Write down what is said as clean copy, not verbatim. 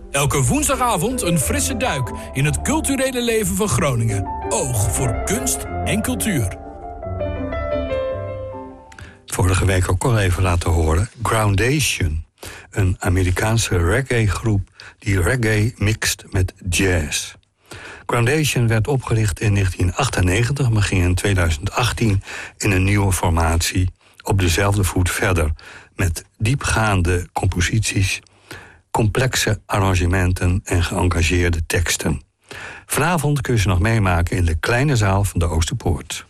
Elke woensdagavond een frisse duik in het culturele leven van Groningen. Oog voor kunst en cultuur. Vorige week ook al even laten horen. Groundation, een Amerikaanse reggae-groep die reggae mixt met jazz. Groundation werd opgericht in 1998, maar ging in 2018 in een nieuwe formatie op dezelfde voet verder. Met diepgaande composities, complexe arrangementen en geëngageerde teksten. Vanavond kun je ze nog meemaken in de kleine zaal van de Oosterpoort.